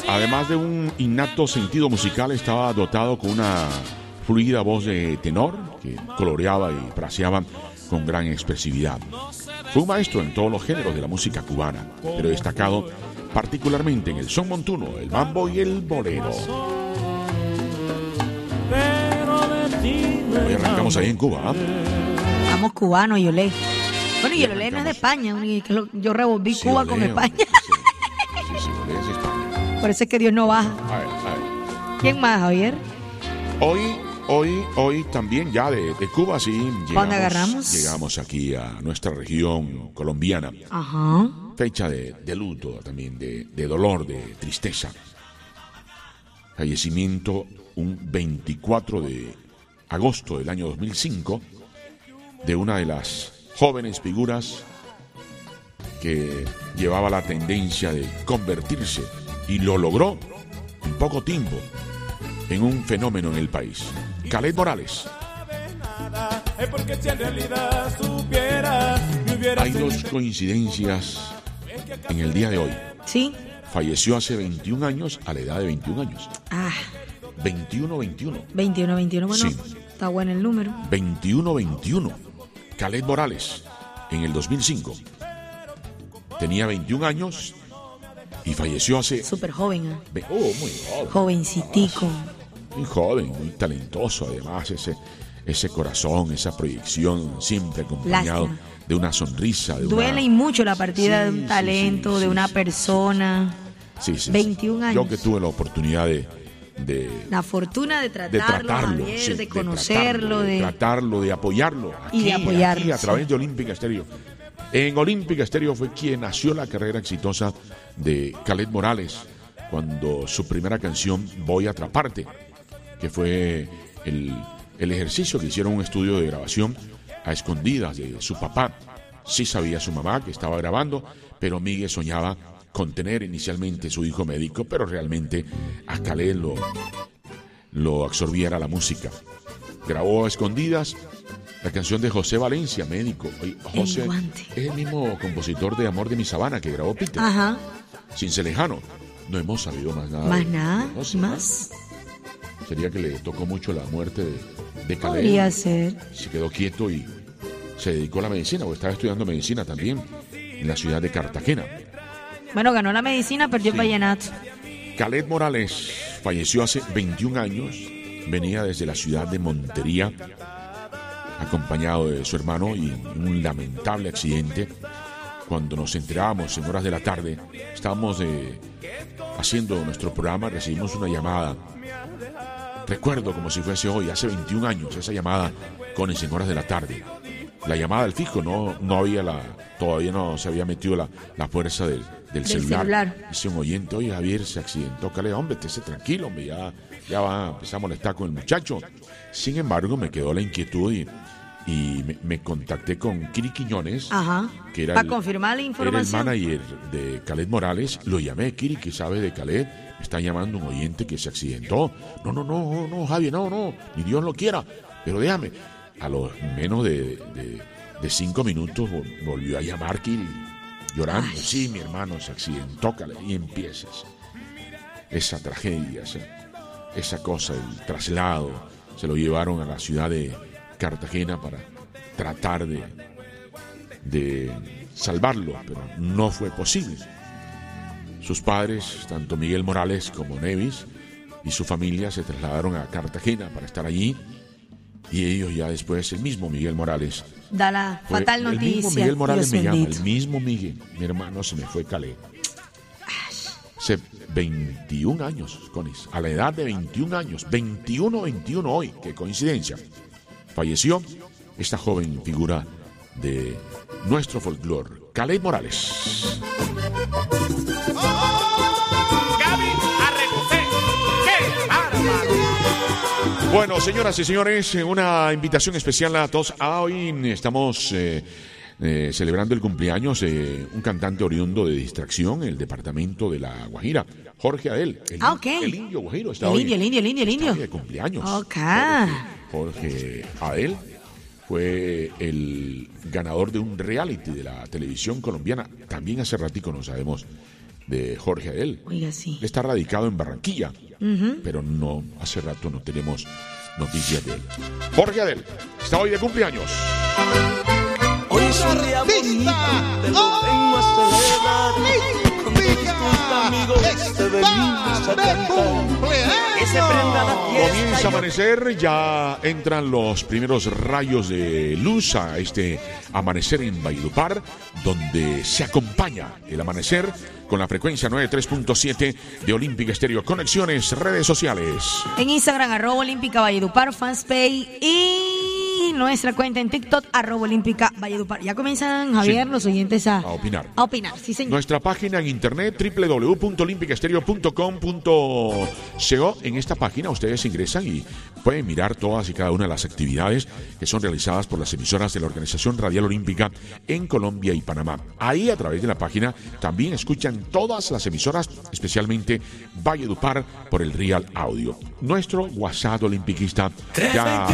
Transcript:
Además de un innato sentido musical, estaba dotado con una fluida voz de tenor que coloreaba y fraseaba con gran expresividad. Fue un maestro en todos los géneros de la música cubana, pero destacado particularmente en el son montuno, el mambo y el bolero. Hoy arrancamos ahí en Cuba. Vamos cubanos, Yolé. Bueno, y Yolé no es de España. Yo revolví sí, Cuba con España. Sí, Yolé es España. Por eso es que Dios no baja. A ver. ¿Quién más, Javier? Hoy también ya de Cuba, sí. ¿Cuándo agarramos? Llegamos aquí a nuestra región colombiana. Ajá. Fecha de luto también, de dolor, de tristeza. Fallecimiento un 24 de agosto del año 2005 de una de las jóvenes figuras que llevaba la tendencia de convertirse, y lo logró en poco tiempo, en un fenómeno en el país. Kaleth Morales. Hay dos coincidencias en el día de hoy. Sí. Falleció hace 21 años, a la edad de 21 años. 21. 21, bueno, sí. Está bueno el número. 21. Kaleth Morales, en el 2005. Tenía 21 años y falleció hace... Súper joven. Muy joven. Jovencitico. Muy joven, muy talentoso, además, ese corazón, esa proyección, siempre acompañado de una sonrisa. Duele y mucho la partida de un talento, de una persona. Sí. 21 años. Yo que tuve la oportunidad de la fortuna de tratarlo, Javier, de conocerlo, de tratarlo, de apoyarlo. Aquí a través de Olímpica Estéreo. En Olímpica Estéreo fue quien nació la carrera exitosa de Kaleth Morales, cuando su primera canción, Voy a Atraparte, que fue el ejercicio que hicieron un estudio de grabación a escondidas de su papá. Sí sabía su mamá que estaba grabando, pero Miguel soñaba con tener inicialmente su hijo médico, pero realmente a Kaleth lo absorbiera la música. Grabó a escondidas la canción de José Valencia, médico. José es el mismo compositor de Amor de mi Sabana que grabó Peter. Ajá. Sin lejano. No hemos sabido más nada. ¿Más nada? ¿Más? Sería que le tocó mucho la muerte de Kaleth. Podría ser. Se quedó quieto y se dedicó a la medicina, porque estaba estudiando medicina también en la ciudad de Cartagena. Bueno, ganó la medicina, perdió el vallenato. Kaleth Morales falleció hace 21 años. Venía desde la ciudad de Montería, acompañado de su hermano, y en un lamentable accidente. Cuando nos enterábamos en horas de la tarde, estábamos haciendo nuestro programa, recibimos una llamada. Recuerdo como si fuese hoy, hace 21 años, esa llamada en horas de la tarde. La llamada al fijo, no había todavía no se había metido la fuerza del celular. Dice un oyente: oye, Javier, se accidentó Kaleth. Hombre, esté tranquilo, hombre, ya va a empezar a molestar con el muchacho. Sin embargo, me quedó la inquietud y me contacté con Kiri Quiñones. Ajá. Que era para confirmar la información. Era el manager de Kaleth Morales. Lo llamé: Kiri, ¿qué sabe de Kaleth? Me está llamando un oyente que se accidentó. No, Javier, no, ni Dios lo quiera. Pero déjame. A los menos de 5 minutos volvió a llamar Kiri, llorando. Ay. Sí, mi hermano se accidentó, Kaleth. Y empiezas esa tragedia, esa cosa, el traslado. Se lo llevaron a la ciudad de Cartagena para tratar de salvarlo, pero no fue posible. Sus padres, tanto Miguel Morales como Nevis, y su familia se trasladaron a Cartagena para estar allí, y ellos ya después, el mismo Miguel Morales da la fatal noticia. El mismo Miguel Morales me llama, el mismo Miguel: mi hermano, se me fue Kaleth. Hace 21 años, Conis, a la edad de 21 años, 21 hoy, qué coincidencia. Falleció esta joven figura de nuestro folclore, Kaleth Morales. Bueno, señoras y señores, una invitación especial a todos. Hoy estamos celebrando el cumpleaños de un cantante oriundo de Distracción, el departamento de La Guajira, Jorge Adel. El indio guajiro está hoy. El indio. De cumpleaños. Ok. Jorge Adel fue el ganador de un reality de la televisión colombiana. También hace ratico no sabemos de Jorge Adel. Oiga, sí. Él está radicado en Barranquilla, pero no, hace rato no tenemos noticias de él. Jorge Adel está hoy de cumpleaños. Hoy es un día bonito, te lo vengo a celebrar. Con todos tus amigos te venimos a cantar. Que se prenda la fiesta. Comienza a amanecer, ya entran los primeros rayos de luz a este amanecer en Valledupar, donde se acompaña el amanecer con la frecuencia 93.7 de Olímpica Estéreo. Conexiones, redes sociales. En Instagram, @Olímpica Valledupar, fanspage y nuestra cuenta en TikTok, @Olímpica Valledupar. Ya comienzan, Javier, los oyentes a opinar. A opinar, sí, señor. Nuestra página en internet, www.olimpicaestereo.com.co. En esta página ustedes ingresan y pueden mirar todas y cada una de las actividades que son realizadas por las emisoras de la Organización Radial Olímpica en Colombia y Panamá. Ahí, a través de la página, también escuchan todas las emisoras, especialmente Valledupar, por el Real Audio. Nuestro WhatsApp olimpiquista ya